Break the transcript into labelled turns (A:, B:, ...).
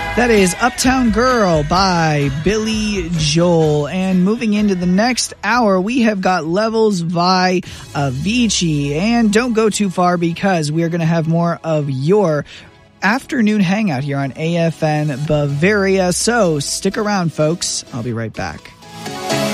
A: That is Uptown Girl by Billy Joel. And moving into the next hour, we have got Levels by Avicii. And don't go too far because we are going to have more of your afternoon hangout here on AFN Bavaria. So stick around, folks. I'll be right back.